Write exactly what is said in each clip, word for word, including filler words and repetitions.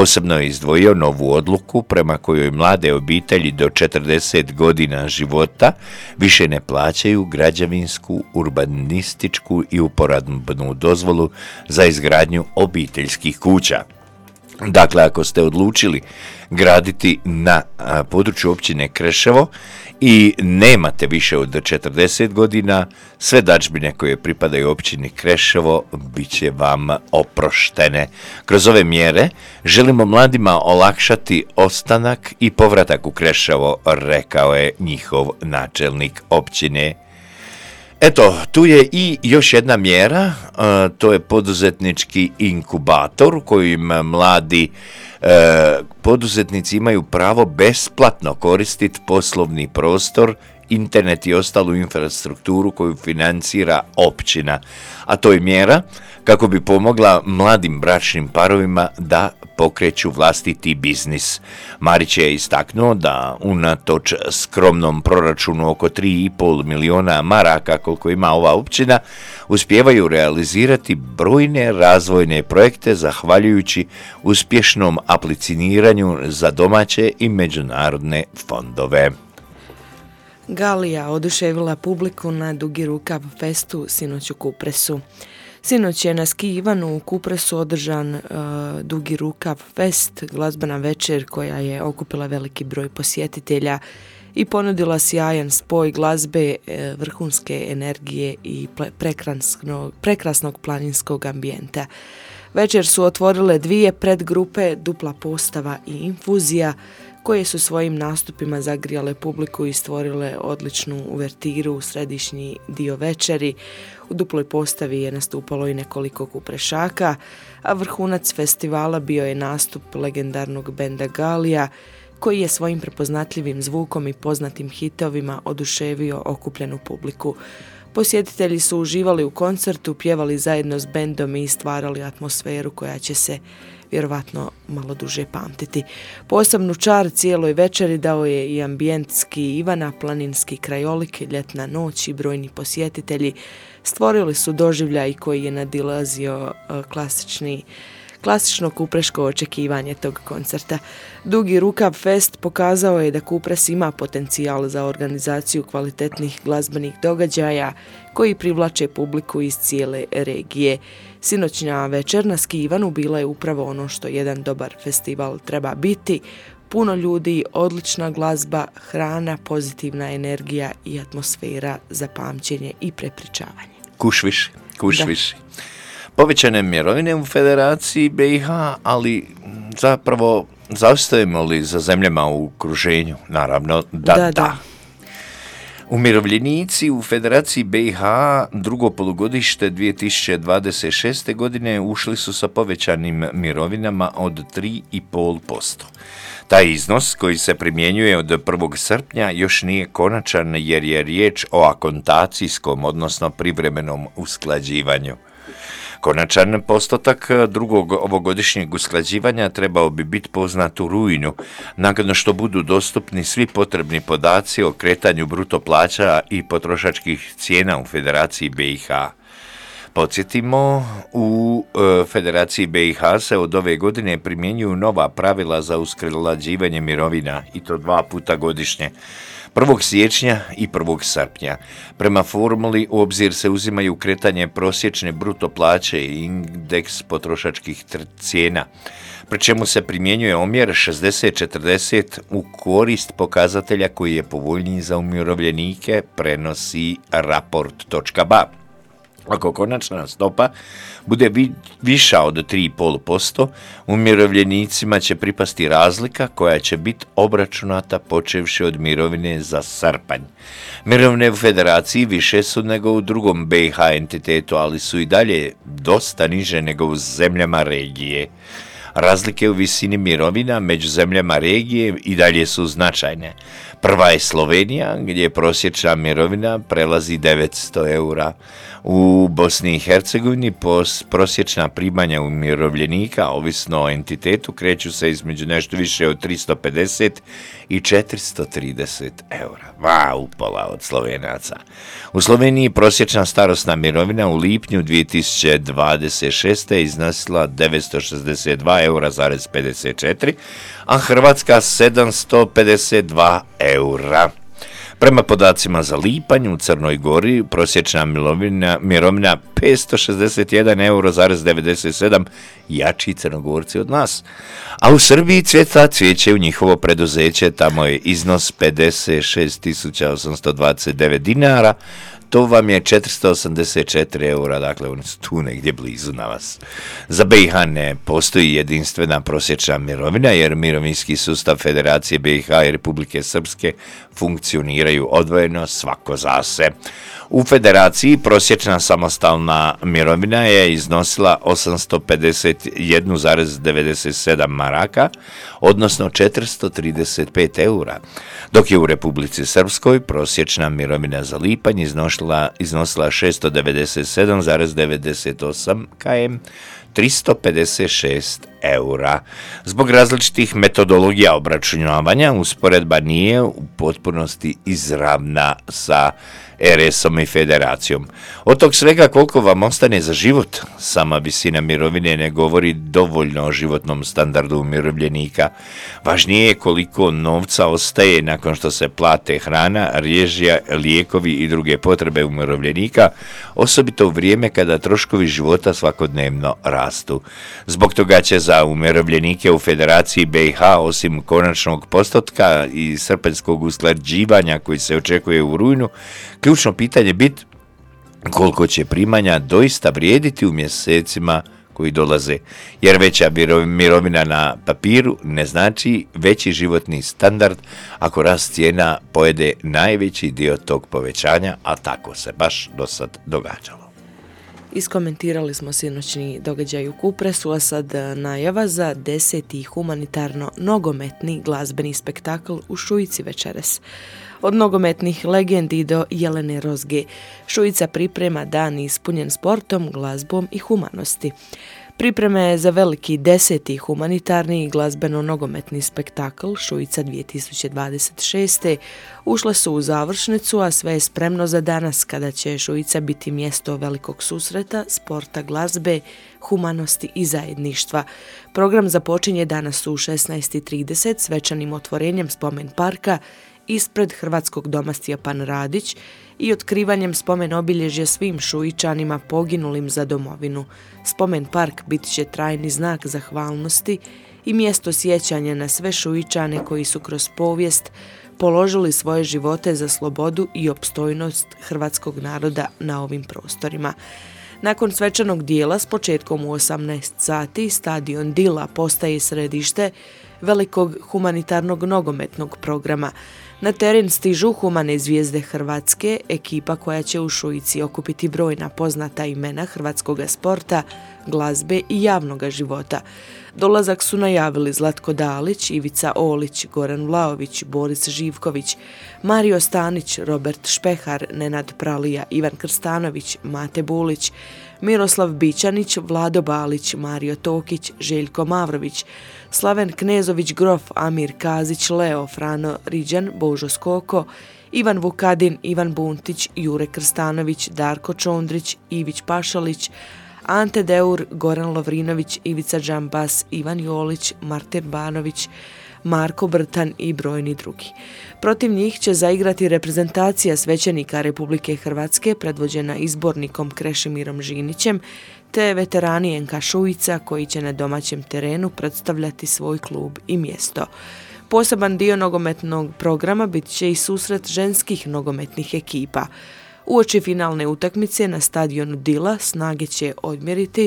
Posebno je izdvojio novu odluku prema kojoj mlade obitelji do četrdeset godina života više ne plaćaju građevinsku, urbanističku i uporabnu dozvolu za izgradnju obiteljskih kuća. Dakle, ako ste odlučili graditi na području općine Kreševo i nemate više od četrdeset godina, sve dažbine koje pripadaju općini Kreševo bit će vam oproštene. Kroz ove mjere želimo mladima olakšati ostanak i povratak u Kreševo, rekao je njihov načelnik općine. Eto, tu je i još jedna mjera, to je poduzetnički inkubator kojim mladi poduzetnici imaju pravo besplatno koristiti poslovni prostor, internet i ostalu infrastrukturu koju financira općina. A to je mjera kako bi pomogla mladim bračnim parovima da pokreću vlastiti biznis. Marić je istaknuo da unatoč skromnom proračunu oko tri i pol miliona maraka koliko ima ova općina, uspijevaju realizirati brojne razvojne projekte zahvaljujući uspješnom apliciranju za domaće i međunarodne fondove. Galija oduševila publiku na Dugi rukav festu sinoć u Kupresu. Sinoć je na Ski Ivanu u Kupresu održan uh, Dugi rukav fest, glazbena večer koja je okupila veliki broj posjetitelja i ponudila sjajan spoj glazbe, vrhunske energije i prekrasnog, prekrasnog planinskog ambijenta. Večer su otvorile dvije predgrupe, Dupla postava i Infuzija, koje su svojim nastupima zagrijale publiku i stvorile odličnu uvertiru u središnji dio večeri. U Duploj postavi je nastupalo i nekoliko kuprešaka, a vrhunac festivala bio je nastup legendarnog benda Galija, koji je svojim prepoznatljivim zvukom i poznatim hitovima oduševio okupljenu publiku. Posjetitelji su uživali u koncertu, pjevali zajedno s bendom i stvarali atmosferu koja će se vjerovatno malo duže pamtiti. Posebnu čar cijeloj večeri dao je i ambijent Ski Ivana, planinski krajolik, ljetna noć i brojni posjetitelji. Stvorili su doživljaj koji je nadilazio klasični Klasično kupreško očekivanje tog koncerta. Dugi rukav fest pokazao je da Kupres ima potencijal za organizaciju kvalitetnih glazbenih događaja koji privlače publiku iz cijele regije. Sinoćnja večer na Ski Ivanu bila je upravo ono što jedan dobar festival treba biti. Puno ljudi, odlična glazba, hrana, pozitivna energija i atmosfera za pamćenje i prepričavanje. Kuš više, kuš više. Povećane mirovine u Federaciji B i H, ali zapravo zaostajemo li za zemljama u okruženju? Naravno da, da. da. Umirovljenici u Federaciji B i H drugo polugodište dvije tisuće dvadeset šeste. godine ušli su sa povećanim mirovinama od tri i pol posto. Taj iznos koji se primjenjuje od prvog srpnja još nije konačan jer je riječ o akontacijskom, odnosno privremenom usklađivanju. Konačan postotak drugog ovogodišnjeg usklađivanja trebao bi biti poznat u rujnu, nakon što budu dostupni svi potrebni podaci o kretanju bruto plaća i potrošačkih cijena u Federaciji B i H. Podsjetimo, u e, Federaciji B i H se od ove godine primjenjuju nova pravila za usklađivanje mirovina, i to dva puta godišnje. prvog siječnja i prvog srpnja. Prema formuli u obzir se uzimaju kretanje prosječne bruto plaće i indeks potrošačkih cijena, pri čemu se primjenjuje omjer šezdeset četrdeset u korist pokazatelja koji je povoljniji za umirovljenike, prenosi raport.ba. Ako konačna stopa bude vi, viša od tri i pol posto, umirovljenicima će pripasti razlika koja će biti obračunata počevši od mirovine za srpanj. Mirovine u Federaciji više su nego u drugom B i H entitetu, ali su i dalje dosta niže nego u zemljama regije. Razlike u visini mirovina među zemljama regije i dalje su značajne. Prva je Slovenija, gdje prosječna mirovina prelazi devetsto eura. U Bosni i Hercegovini prosječna primanja umirovljenika, ovisno o entitetu, kreću se između nešto više od tristo pedeset i četiristo trideset eura. Va, upola od Slovenaca. U Sloveniji prosječna starosna mirovina u lipnju dvije tisuće dvadeset šeste iznosila devetsto šezdeset dva eura zarez pedeset četiri, a Hrvatska sedamsto pedeset dva eura. Prema podacima za lipanj u Crnoj Gori prosječna mirovina, mirovina petsto šezdeset jedan euro zarez devedeset sedam, jači Crnogorci od nas. A u Srbiji cvjeta cvijeće u njihovo preduzeće, tamo je iznos pedeset šest tisuća osamsto dvadeset devet dinara, to vam je četiristo osamdeset četiri eura, dakle oni su tu negdje blizu na vas. Za B i H ne postoji jedinstvena prosječna mirovina, jer mirovinski sustav Federacije B i H i Republike Srpske funkcioniraju odvojeno svako za se. U Federaciji prosječna samostalna mirovina je iznosila osamsto pedeset jedan zarez devedeset sedam maraka, odnosno četiristo trideset pet eura, dok je u Republici Srpskoj prosječna mirovina za lipanj iznosila, iznosila šesto devedeset sedam zarez devedeset osam km, tristo pedeset šest eura. Zbog različitih metodologija obračunavanja usporedba nije u potpunosti izravna sa er esom i Federacijom. Od tog svega koliko vam ostane za život, sama visina mirovine ne govori dovoljno o životnom standardu umirovljenika. Važnije je koliko novca ostaje nakon što se plate hrana, režija, lijekovi i druge potrebe umirovljenika, osobito u vrijeme kada troškovi života svakodnevno rastu. Zbog toga će za umirovljenike u Federaciji B i H, osim konačnog postotka i srpanjskog usklađivanja koji se očekuje u rujnu, ključno pitanje biti koliko će primanja doista vrijediti u mjesecima koji dolaze, jer veća mirovina na papiru ne znači veći životni standard ako rast cijena pojede najveći dio tog povećanja, a tako se baš do sad događalo. Iskomentirali smo sinoćni događaj u Kupresu, a sad najava za deseti humanitarno-nogometni glazbeni spektakl u Šujici večeras. Od nogometnih legendi do Jelene Rozge, Šujica priprema dan ispunjen sportom, glazbom i humanosti. Pripreme za veliki deseti humanitarni i glazbeno-nogometni spektakl Šujica dvije tisuće dvadeset šeste ušle su u završnicu, a sve je spremno za danas kada će Šujica biti mjesto velikog susreta, sporta, glazbe, humanosti i zajedništva. Program započinje danas u šesnaest i trideset svečanim otvorenjem spomen parka ispred Hrvatskog doma Stjepan Radić i otkrivanjem spomen obilježja svim Šujičanima poginulim za domovinu. Spomen park bit će trajni znak zahvalnosti i mjesto sjećanja na sve Šujičane koji su kroz povijest položili svoje živote za slobodu i opstojnost hrvatskog naroda na ovim prostorima. Nakon svečanog dijela s početkom u osamnaest sati stadion Dila postaje središte velikog humanitarnog nogometnog programa. Na teren stižu humane zvijezde Hrvatske, ekipa koja će u Šujici okupiti brojna poznata imena hrvatskog sporta, glazbe i javnog života. Dolazak su najavili Zlatko Dalić, Ivica Olić, Goran Vlaović, Boris Živković, Mario Stanić, Robert Špehar, Nenad Pralija, Ivan Krstanović, Mate Bulić, Miroslav Bićanić, Vlado Balić, Mario Tokić, Željko Mavrović, Slaven Knezović Grof, Amir Kazić, Leo, Frano Riđan, Božo Skoko, Ivan Vukadin, Ivan Buntić, Jure Krstanović, Darko Čondrić, Ivić Pašalić, Ante Deur, Goran Lovrinović, Ivica Džambas, Ivan Jolić, Martin Banović, Marko Brtan i brojni drugi. Protiv njih će zaigrati reprezentacija svećenika Republike Hrvatske predvođena izbornikom Krešimirom Žinićem, te veterani en ka Šujica koji će na domaćem terenu predstavljati svoj klub i mjesto. Poseban dio nogometnog programa bit će i susret ženskih nogometnih ekipa. Uoči finalne utakmice na stadionu Dila snage će odmjeriti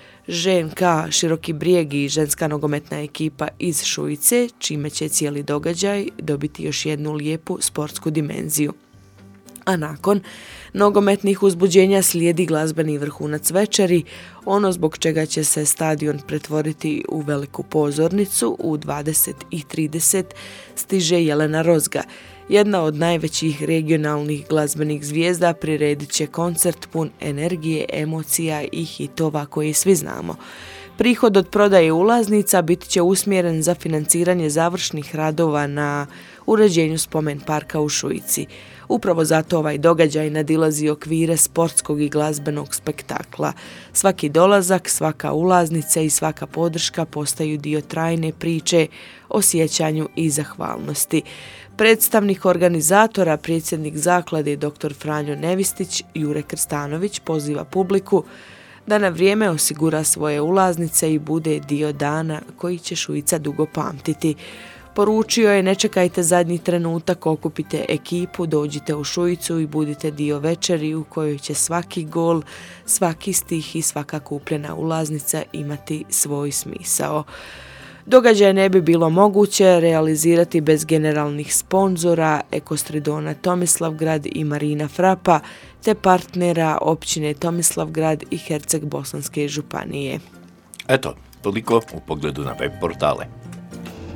Ž N K Široki Brijeg i ženska nogometna ekipa iz Šujice, čime će cijeli događaj dobiti još jednu lijepu sportsku dimenziju. A nakon nogometnih uzbuđenja slijedi glazbeni vrhunac večeri, ono zbog čega će se stadion pretvoriti u veliku pozornicu. U dvadeset i trideset stiže Jelena Rozga. jedna od najvećih regionalnih glazbenih zvijezda priredit će koncert pun energije, emocija i hitova koje svi znamo. Prihod od prodaje ulaznica biti će usmjeren za financiranje završnih radova na uređenju spomen parka u Šuici. Upravo zato ovaj događaj nadilazi okvire sportskog i glazbenog spektakla. Svaki dolazak, svaka ulaznica i svaka podrška postaju dio trajne priče o sjećanju i zahvalnosti. Predstavnik organizatora, predsjednik zaklade doktor Franjo Nevistić, Jure Krstanović, poziva publiku da na vrijeme osigura svoje ulaznice i bude dio dana koji će Šuica dugo pamtiti. Poručio je: ne čekajte zadnji trenutak, okupite ekipu, dođite u Šuicu i budite dio večeri u kojoj će svaki gol, svaki stih i svaka kupljena ulaznica imati svoj smisao. Događaj ne bi bilo moguće realizirati bez generalnih sponzora Ekostridona Tomislavgrad i Marina Frapa, te partnera općine Tomislavgrad i Herceg Bosanske županije. Eto, toliko u pogledu na web portale.